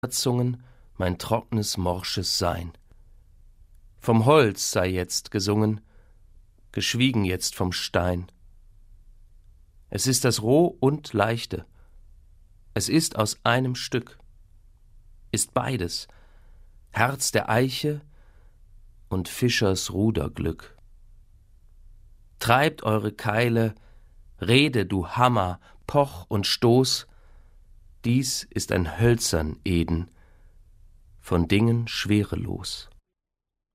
Zungen mein trocknes, morsches Sein. Vom Holz sei jetzt gesungen, geschwiegen jetzt vom Stein. Es ist das Roh und Leichte, es ist aus einem Stück, ist beides, Herz der Eiche und Fischers Ruderglück. Treibt eure Keile, rede, du Hammer, poch und stoß, dies ist ein hölzern Eden, von Dingen schwerelos.